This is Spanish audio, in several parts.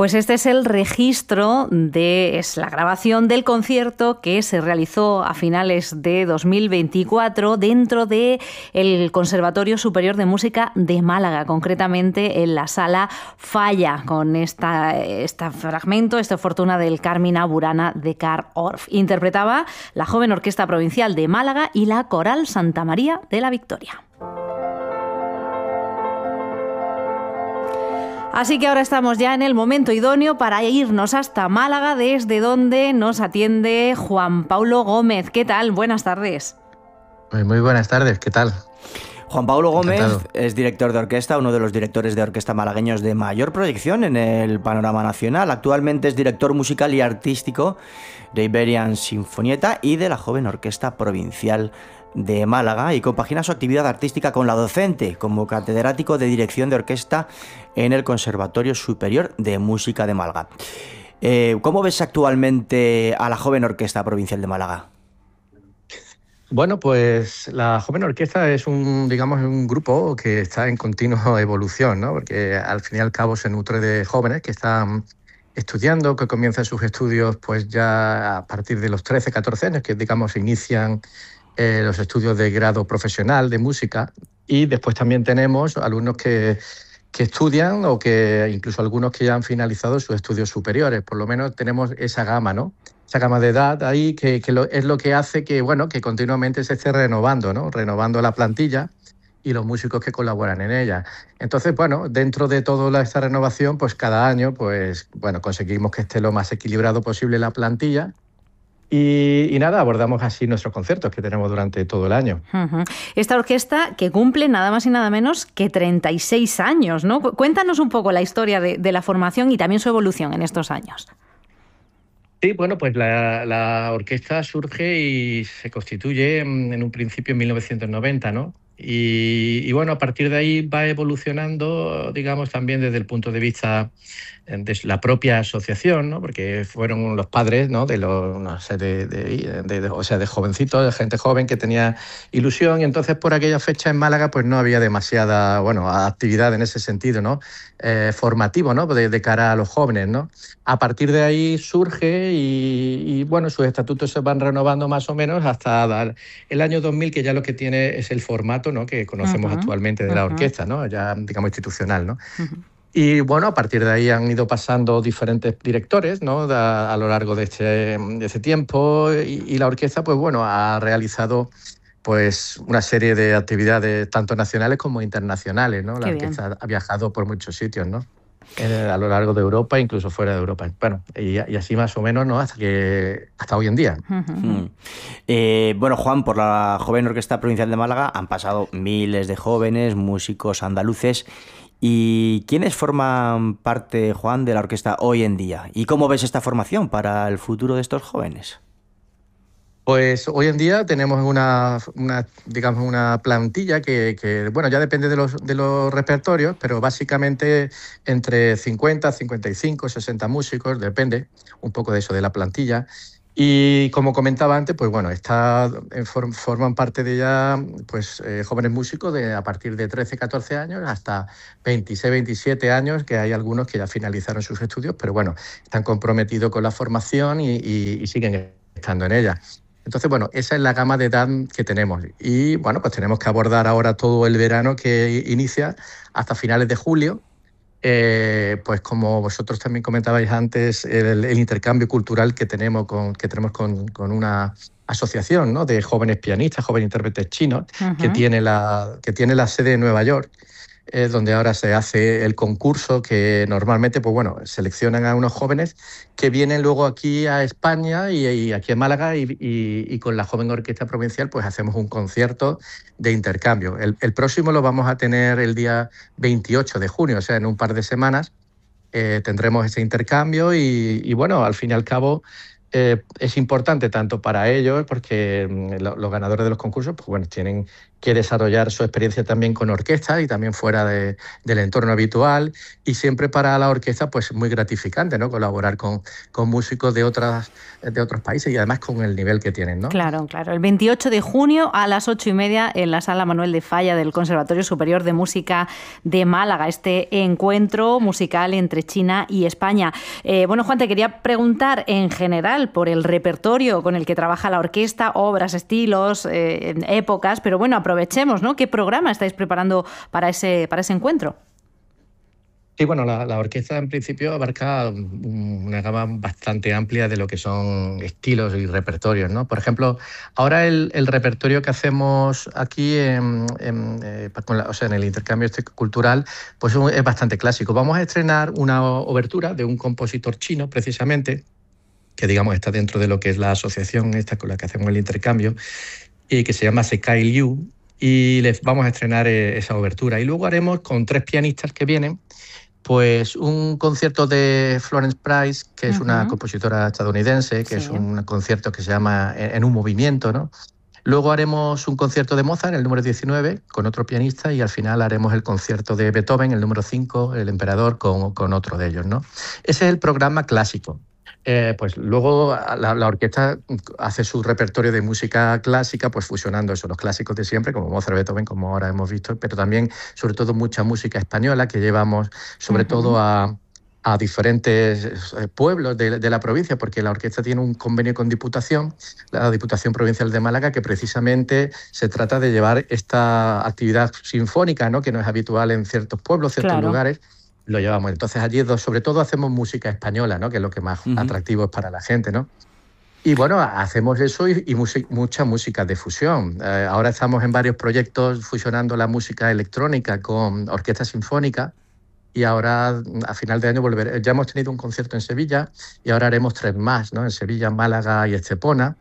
Pues este es el registro, es la grabación del concierto que se realizó a finales de 2024 dentro del Conservatorio Superior de Música de Málaga, concretamente en la Sala Falla, con este fragmento, esta fortuna del Carmina Burana de Carl Orff. Interpretaba la Joven Orquesta Provincial de Málaga y la Coral Santa María de la Victoria. Así que ahora estamos ya en el momento idóneo para irnos hasta Málaga, desde donde nos atiende Juan Paulo Gómez. ¿Qué tal? Buenas tardes. Muy buenas tardes, ¿qué tal? Juan Paulo Gómez Encantado. es director de orquesta, uno de los directores de orquesta malagueños de mayor proyección en el panorama nacional. Actualmente es director musical y artístico de Iberian Sinfonietta y de la Joven Orquesta Provincial de Málaga, y compagina su actividad artística con la docente como catedrático de dirección de orquesta en el Conservatorio Superior de Música de Málaga. ¿Cómo ves actualmente a la Joven Orquesta Provincial de Málaga? Bueno, pues la Joven Orquesta es un grupo que está en continua evolución, ¿no? Porque al fin y al cabo se nutre de jóvenes que están estudiando, que comienzan sus estudios pues ya a partir de los 13, 14 años, que digamos inician los estudios de grado profesional de música, y después también tenemos alumnos que estudian, o que incluso algunos que ya han finalizado sus estudios superiores. Por lo menos tenemos esa gama, ¿no? Esa gama de edad ahí es lo que hace que continuamente se esté renovando, ¿no? Renovando la plantilla y los músicos que colaboran en ella. Entonces, dentro de toda esta renovación, pues cada año, conseguimos que esté lo más equilibrado posible la plantilla. Y nada, abordamos así nuestros conciertos que tenemos durante todo el año. Uh-huh. Esta orquesta que cumple nada más y nada menos que 36 años, ¿no? Cuéntanos un poco la historia de la formación y también su evolución en estos años. Sí, pues la orquesta surge y se constituye en un principio en 1990, ¿no? Y a partir de ahí va evolucionando, digamos, también desde el punto de vista de la propia asociación, ¿no? Porque fueron los padres, ¿no? De jovencitos, de gente joven que tenía ilusión, y entonces por aquella fecha en Málaga pues no había demasiada actividad en ese sentido, ¿no? Formativo, ¿no? De cara a los jóvenes, ¿no? A partir de ahí surge y sus estatutos se van renovando más o menos hasta dar el año 2000, que ya lo que tiene es el formato, ¿no? Que conocemos actualmente de la orquesta, ¿no? Ya, digamos, institucional, ¿no? Y a partir de ahí han ido pasando diferentes directores, ¿no? A lo largo de ese tiempo, y la orquesta ha realizado pues una serie de actividades tanto nacionales como internacionales, ¿no? La orquesta ha viajado por muchos sitios, ¿no? A lo largo de Europa, incluso fuera de Europa. Y así más o menos, ¿no? Hasta hoy en día. Juan, por la Joven Orquesta Provincial de Málaga han pasado miles de jóvenes, músicos andaluces. ¿Y quiénes forman parte, Juan, de la orquesta hoy en día? ¿Y cómo ves esta formación para el futuro de estos jóvenes? Pues hoy en día tenemos una plantilla que ya depende de los repertorios, pero básicamente entre 50, 55, 60 músicos, depende un poco de eso, de la plantilla. Y como comentaba antes, forman parte de ella jóvenes músicos a partir de 13, 14 años hasta 26, 27 años, que hay algunos que ya finalizaron sus estudios, pero están comprometidos con la formación y siguen estando en ella. Entonces, esa es la gama de edad que tenemos. Y, tenemos que abordar ahora todo el verano que inicia hasta finales de julio. Como vosotros también comentabais antes, el intercambio cultural que tenemos con una asociación, ¿no? De jóvenes pianistas, jóvenes intérpretes chinos, que tiene la sede en Nueva York, donde ahora se hace el concurso, que normalmente seleccionan a unos jóvenes que vienen luego aquí a España y aquí en Málaga, y con la Joven Orquesta Provincial hacemos un concierto de intercambio. El próximo lo vamos a tener el día 28 de junio, o sea, en un par de semanas tendremos ese intercambio y al fin y al cabo es importante tanto para ellos, porque los ganadores de los concursos tienen que desarrollar su experiencia también con orquesta y también fuera del entorno habitual, y siempre para la orquesta pues muy gratificante, ¿no? Colaborar con músicos de otros países y además con el nivel que tienen, ¿no? Claro, claro. El 28 de junio a las 8:30 en la Sala Manuel de Falla del Conservatorio Superior de Música de Málaga, este encuentro musical entre China y España. Bueno, Juan, te quería preguntar en general por el repertorio con el que trabaja la orquesta, obras, estilos, épocas, pero bueno, aprovechemos, ¿no? ¿Qué programa estáis preparando para ese encuentro? Sí, bueno, la orquesta en principio abarca una gama bastante amplia de lo que son estilos y repertorios, ¿no? Por ejemplo, ahora el repertorio que hacemos aquí o sea, en el intercambio cultural, pues es bastante clásico. Vamos a estrenar una obertura de un compositor chino, precisamente, que digamos está dentro de lo que es la asociación esta con la que hacemos el intercambio, y que se llama Sekai Liu, y les vamos a estrenar esa obertura. Y luego haremos con 3 pianistas que vienen, pues un concierto de Florence Price, que es una compositora estadounidense, que es un concierto que se llama En un movimiento, ¿no? Luego haremos un concierto de Mozart, el número 19, con otro pianista, y al final haremos el concierto de Beethoven, el número 5, el Emperador, con otro de ellos, ¿no? Ese es el programa clásico. Pues luego la orquesta hace su repertorio de música clásica, pues fusionando eso, los clásicos de siempre, como Mozart, Beethoven, como ahora hemos visto, pero también, sobre todo, mucha música española que llevamos, sobre todo a diferentes pueblos de la provincia, porque la orquesta tiene un convenio con Diputación, la Diputación Provincial de Málaga, que precisamente se trata de llevar esta actividad sinfónica, ¿no? Que no es habitual en ciertos pueblos, ciertos lugares. Lo llevamos. Entonces allí sobre todo hacemos música española, ¿no? Que es lo que más atractivo es para la gente, ¿no? Y bueno, hacemos eso y mucha música de fusión. Ahora estamos en varios proyectos fusionando la música electrónica con orquesta sinfónica, y ahora a final de año volveremos. Ya hemos tenido un concierto en Sevilla y ahora haremos 3 más, ¿no? En Sevilla, Málaga y Estepona,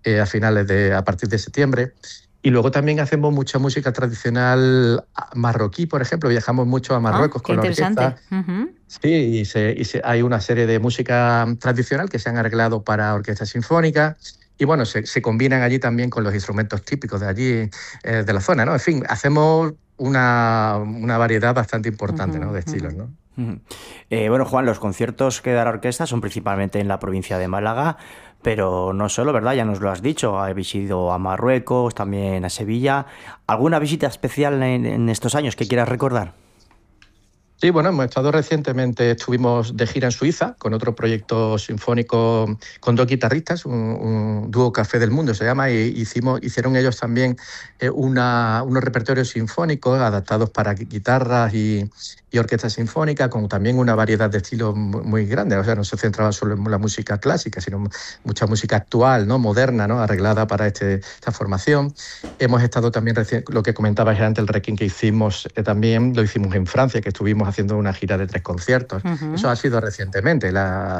a partir de septiembre. Y luego también hacemos mucha música tradicional marroquí, por ejemplo. Viajamos mucho a Marruecos con la orquesta. Sí, hay una serie de música tradicional que se han arreglado para orquesta sinfónica. Y bueno, se combinan allí también con los instrumentos típicos de allí, de la zona, ¿no? En fin, hacemos una variedad bastante importante, ¿no? De estilos, ¿no? Bueno, Juan, los conciertos que da la orquesta son principalmente en la provincia de Málaga, pero no solo, ¿verdad? Ya nos lo has dicho, habéis ido a Marruecos, también a Sevilla. ¿Alguna visita especial en estos años que quieras recordar? Sí, bueno, hemos estado recientemente, estuvimos de gira en Suiza con otro proyecto sinfónico con 2 guitarristas, un dúo Café del Mundo se llama, y hicieron ellos también unos repertorios sinfónicos adaptados para guitarras y orquesta sinfónica, con también una variedad de estilos muy grande. O sea, no se centraba solo en la música clásica, sino mucha música actual, ¿no? Moderna, ¿no? Arreglada para esta formación. Hemos estado también, lo que comentabas antes, el Requiem que hicimos también, lo hicimos en Francia, que estuvimos haciendo una gira de 3 conciertos. Eso ha sido recientemente,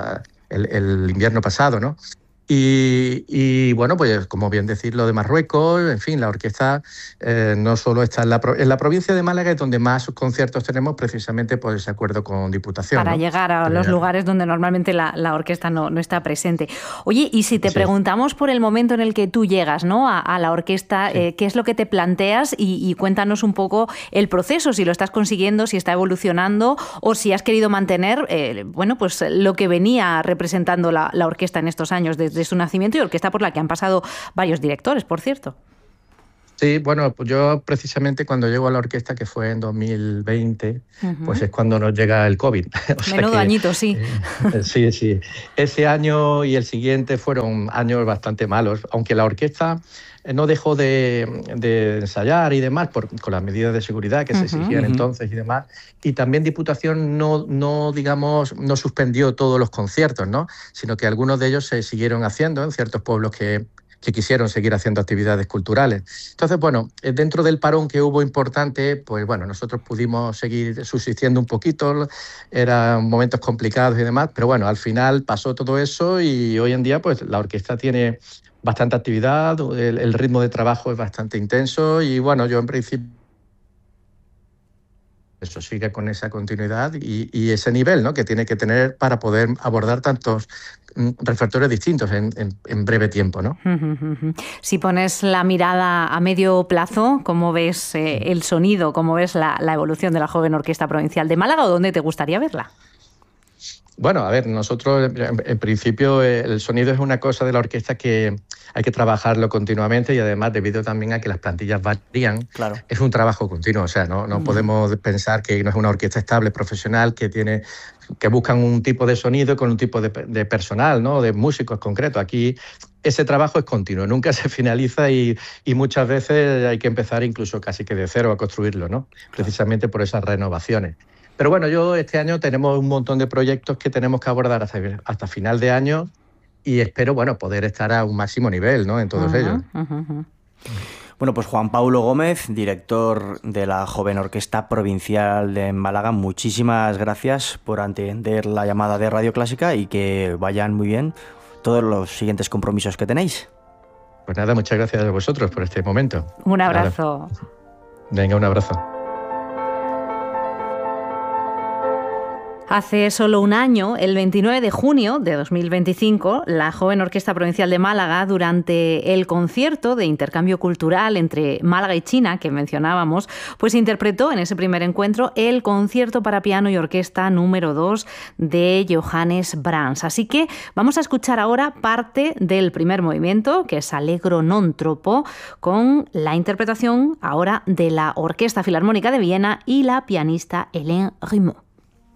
el invierno pasado, ¿no? Y bueno, pues como bien decir, lo de Marruecos, en fin, la orquesta no solo está en la provincia de Málaga, es donde más conciertos tenemos, precisamente por ese acuerdo con Diputación. Para llegar a los lugares donde normalmente la orquesta no está presente. Oye, y si te preguntamos por el momento en el que tú llegas, ¿no? a la orquesta, ¿qué es lo que te planteas? Y cuéntanos un poco el proceso, si lo estás consiguiendo, si está evolucionando o si has querido mantener bueno, pues lo que venía representando la orquesta en estos años, desde su nacimiento, y orquesta por la que han pasado varios directores, por cierto. Sí, bueno, pues yo precisamente cuando llego a la orquesta, que fue en 2020, pues es cuando nos llega el COVID. Menudo añito, sí. Sí. Ese año y el siguiente fueron años bastante malos, aunque la orquesta no dejó de ensayar y demás con las medidas de seguridad que se exigían entonces y demás. Y también Diputación no suspendió todos los conciertos, ¿no? Sino que algunos de ellos se siguieron haciendo en ciertos pueblos que quisieron seguir haciendo actividades culturales. Entonces, bueno, dentro del parón que hubo importante, pues bueno, nosotros pudimos seguir subsistiendo un poquito, eran momentos complicados y demás, pero bueno, al final pasó todo eso y hoy en día pues la orquesta tiene bastante actividad, el ritmo de trabajo es bastante intenso y bueno, yo en principio eso sigue con esa continuidad y ese nivel, ¿no?, que tiene que tener para poder abordar tantos repertorios distintos en breve tiempo, ¿no? Si pones la mirada a medio plazo, ¿cómo ves el sonido? ¿Cómo ves la evolución de la Joven Orquesta Provincial de Málaga o dónde te gustaría verla? Bueno, a ver, nosotros en principio el sonido es una cosa de la orquesta que hay que trabajarlo continuamente y además debido también a que las plantillas varían, claro, es un trabajo continuo, o sea, no podemos pensar que no es una orquesta estable, profesional, que buscan un tipo de sonido con un tipo de personal, ¿no?, de músicos concretos. Aquí ese trabajo es continuo, nunca se finaliza y muchas veces hay que empezar incluso casi que de cero a construirlo, ¿no? Precisamente por esas renovaciones. Pero bueno, este año tenemos un montón de proyectos que tenemos que abordar hasta final de año y espero, bueno, poder estar a un máximo nivel, ¿no?, en todos ellos. Bueno, pues Juan Paulo Gómez, director de la Joven Orquesta Provincial de Málaga, muchísimas gracias por atender la llamada de Radio Clásica y que vayan muy bien todos los siguientes compromisos que tenéis. Pues nada, muchas gracias a vosotros por este momento. Un abrazo. Venga, un abrazo. Hace solo un año, el 29 de junio de 2025, la Joven Orquesta Provincial de Málaga, durante el concierto de intercambio cultural entre Málaga y China, que mencionábamos, pues interpretó en ese primer encuentro el concierto para piano y orquesta número 2 de Johannes Brahms. Así que vamos a escuchar ahora parte del primer movimiento, que es Allegro non troppo, con la interpretación ahora de la Orquesta Filarmónica de Viena y la pianista Hélène Rimeau.